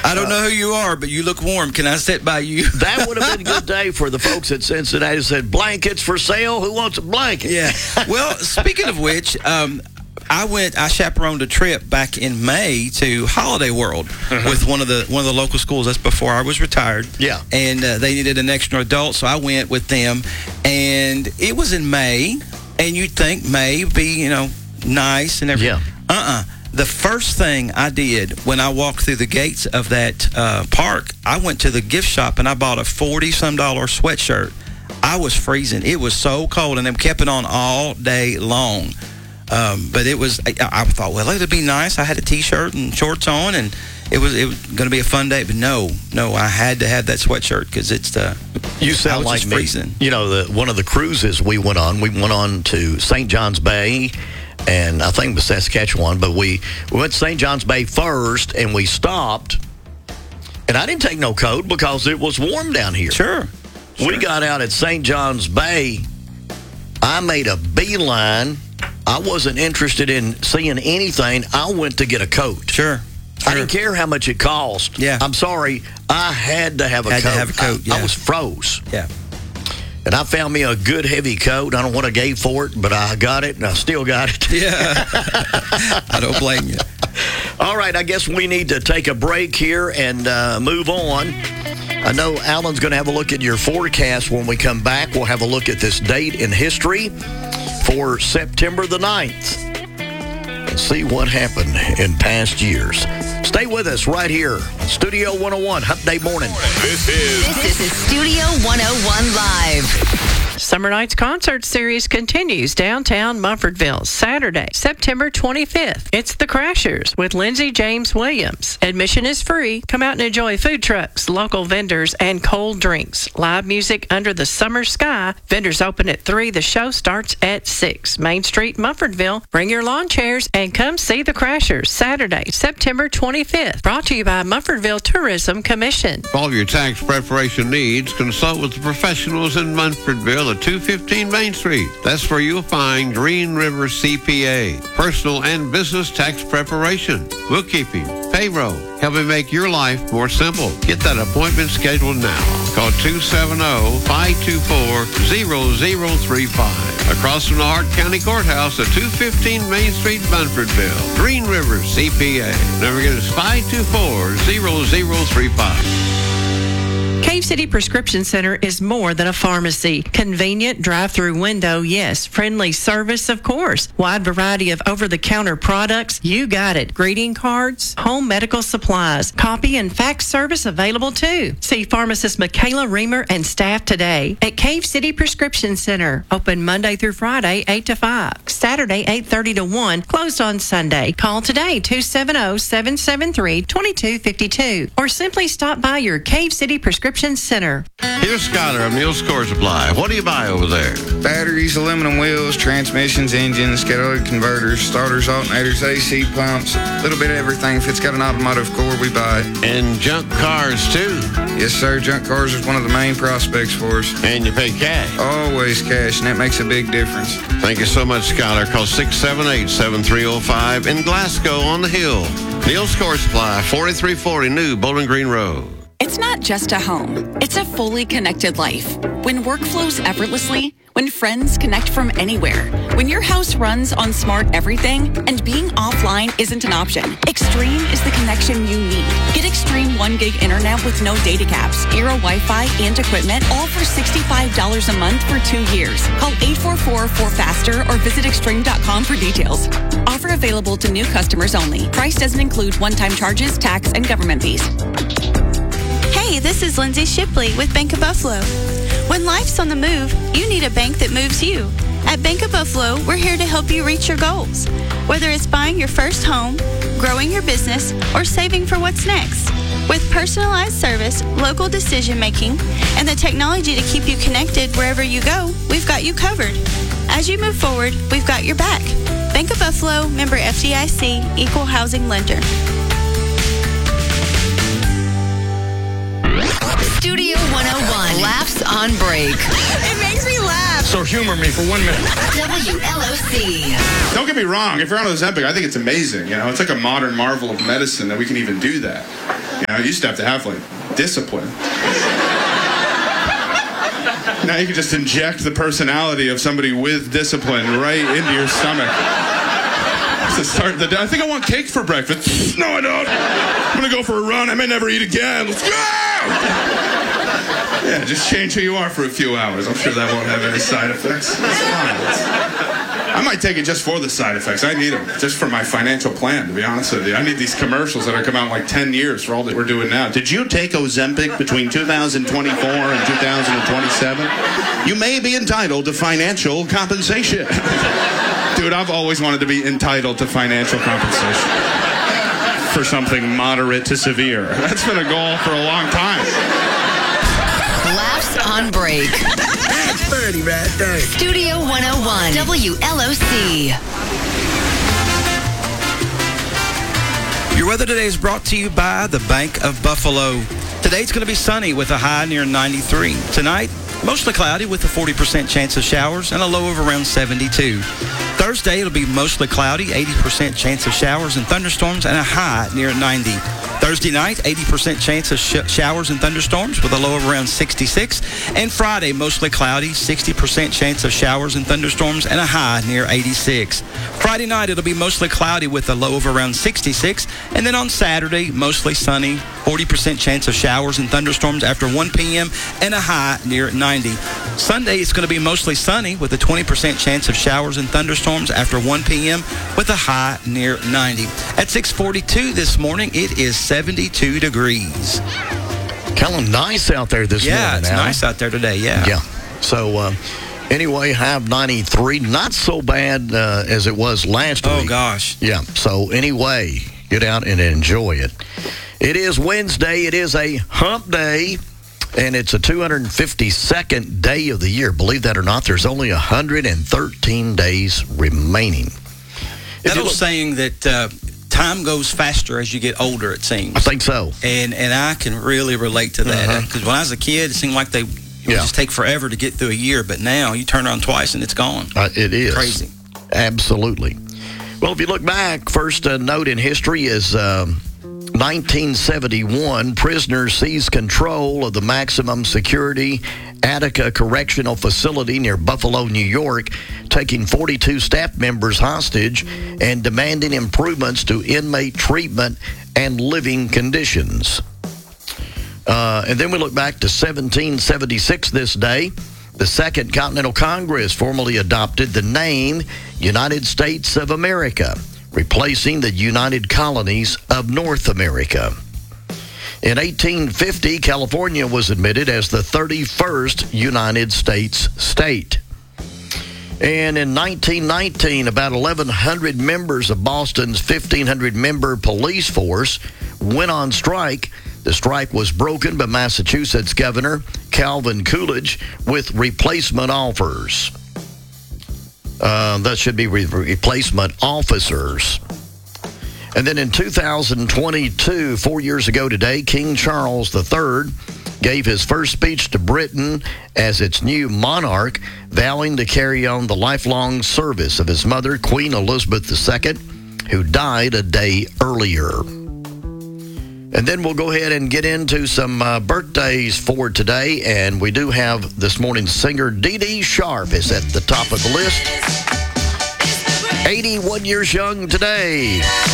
I don't know who you are, but you look warm. Can I sit by you? That would have been a good day for the folks at Cincinnati. Said, blankets for sale. Who wants a blanket? Yeah. Well, speaking of which, I chaperoned a trip back in May to Holiday World with one of the local schools. That's before I was retired. Yeah. And they needed an extra adult, so I went with them. And it was in May, and you'd think May would be, nice and everything. Yeah. The first thing I did when I walked through the gates of that park, I went to the gift shop and I bought a $40-some sweatshirt. I was freezing. It was so cold, and I kept it on all day long. But it was, I thought, well, it'd be nice. I had a T-shirt and shorts on, and it was going to be a fun day. But no, I had to have that sweatshirt because it's you sound like me. Freezing. One of the cruises we went on to St. John's Bay, and I think it was Saskatchewan, but we went to St. John's Bay first, and we stopped, and I didn't take no coat because it was warm down here. Sure. We got out at St. John's Bay. I made a beeline. I wasn't interested in seeing anything. I went to get a coat. Sure. I didn't care how much it cost. Yeah. I'm sorry. I had to have a coat. I was froze. Yeah. And I found me a good heavy coat. I don't know what I gave for it, but I got it, and I still got it. Yeah. I don't blame you. All right, I guess we need to take a break here and move on. I know Alan's going to have a look at your forecast when we come back. We'll have a look at this date in history for September the 9th and see what happened in past years. Stay with us right here on Studio 101, Hump Day Morning. This is Studio 101 Live. Summer Nights Concert Series continues downtown Mumfordville, Saturday, September 25th. It's The Crashers with Lindsey James Williams. Admission is free. Come out and enjoy food trucks, local vendors, and cold drinks. Live music under the summer sky. Vendors open at 3. The show starts at 6. Main Street, Mumfordville. Bring your lawn chairs and come see The Crashers, Saturday, September 25th. Brought to you by Mumfordville Tourism Commission. For all of your tax preparation needs, consult with the professionals in Mumfordville at 215 Main Street. That's where you'll find Green River CPA, personal and business tax preparation, bookkeeping, payroll, helping make your life more simple. Get that appointment scheduled now. Call 270-524-0035. Across from the Hart County Courthouse at 215 Main Street, Munfordville. Green River CPA. Never get us 524-0035. Cave City Prescription Center is more than a pharmacy. Convenient drive-through window, yes. Friendly service, of course. Wide variety of over-the-counter products, you got it. Greeting cards, home medical supplies, copy and fax service available too. See pharmacist Michaela Reamer and staff today at Cave City Prescription Center. Open Monday through Friday, 8 to 5. Saturday, 8:30 to 1. Closed on Sunday. Call today, 270-773-2252. Or simply stop by your Cave City Prescription Center. Here's Skyler of Neil Score Supply. What do you buy over there? Batteries, aluminum wheels, transmissions, engines, catalytic converters, starters, alternators, AC pumps, a little bit of everything. If it's got an automotive core, we buy it. And junk cars, too? Yes, sir. Junk cars is one of the main prospects for us. And you pay cash? Always cash, and that makes a big difference. Thank you so much, Skyler. Call 678-7305 in Glasgow on the Hill. Neil Score Supply, 4340 New Bowling Green Road. It's not just a home. It's a fully connected life. When work flows effortlessly, when friends connect from anywhere, when your house runs on smart everything, and being offline isn't an option, Extreme is the connection you need. Get Extreme 1 gig internet with no data caps, Eero Wi-Fi, and equipment, all for $65 a month for 2 years. Call 844-4FASTER or visit extreme.com for details. Offer available to new customers only. Price doesn't include one-time charges, tax, and government fees. Hey, this is Lindsay Shipley with Bank of Buffalo. When life's on the move, you need a bank that moves you. At Bank of Buffalo, we're here to help you reach your goals. Whether it's buying your first home, growing your business, or saving for what's next. With personalized service, local decision making, and the technology to keep you connected wherever you go, we've got you covered. As you move forward, we've got your back. Bank of Buffalo, member FDIC, equal housing lender. Studio 101 laughs on break. It makes me laugh. So humor me for 1 minute. WLOC. Don't get me wrong. If you're on Ozempic, I think it's amazing. You know, it's like a modern marvel of medicine that we can even do that. You know, you used to have like discipline. Now you can just inject the personality of somebody with discipline right into your stomach. To start the day. I think I want cake for breakfast. No, I don't. I'm going to go for a run. I may never eat again. Let's go! Yeah, just change who you are for a few hours. I'm sure that won't have any side effects. It's fine. I might take it just for the side effects. I need them just for my financial plan, to be honest with you. I need these commercials that are come out in like 10 years for all that we're doing now. Did you take Ozempic between 2024 and 2027? You may be entitled to financial compensation. Dude, I've always wanted to be entitled to financial compensation for something moderate to severe. That's been a goal for a long time. Laughs on break. That's funny right there. Studio 101, WLOC. Your weather today is brought to you by the Bank of Buffalo. Today it's going to be sunny with a high near 93. Tonight, mostly cloudy with a 40% chance of showers and a low of around 72. Thursday, it'll be mostly cloudy, 80% chance of showers and thunderstorms and a high near 90. Thursday night, 80% chance of showers and thunderstorms with a low of around 66. And Friday, mostly cloudy, 60% chance of showers and thunderstorms and a high near 86. Friday night, it'll be mostly cloudy with a low of around 66. And then on Saturday, mostly sunny, 40% chance of showers and thunderstorms after 1 p.m. and a high near 90. Sunday, it's going to be mostly sunny with a 20% chance of showers and thunderstorms after 1 p.m. with a high near 90. At 6:42 this morning, it is 72 degrees. Kind of nice out there this morning. Yeah, it's nice out there today, yeah. So, anyway, have 93. Not so bad as it was last week. Oh, gosh. Yeah, so anyway, get out and enjoy it. It is Wednesday. It is a hump day, and it's a 252nd day of the year. Believe that or not, there's only 113 days remaining. That old saying that time goes faster as you get older, it seems. I think so. And I can really relate to that. Because when I was a kid, it seemed like they would just take forever to get through a year. But now you turn around twice and it's gone. It is. Crazy. Absolutely. Well, if you look back, first note in history is 1971, prisoners seized control of the maximum security Attica Correctional Facility near Buffalo, New York, taking 42 staff members hostage and demanding improvements to inmate treatment and living conditions. And then we look back to 1776 this day. The Second Continental Congress formally adopted the name United States of America, replacing the United Colonies of North America. In 1850, California was admitted as the 31st United States state. And in 1919, about 1,100 members of Boston's 1,500-member police force went on strike. The strike was broken by Massachusetts Governor Calvin Coolidge with replacement offers. That should be replacement officers. And then in 2022, 4 years ago today, King Charles III gave his first speech to Britain as its new monarch, vowing to carry on the lifelong service of his mother, Queen Elizabeth II, who died a day earlier. And then we'll go ahead and get into some birthdays for today. And we do have this morning's singer, Dee Dee Sharp, is at the top of the list. 81 years young today.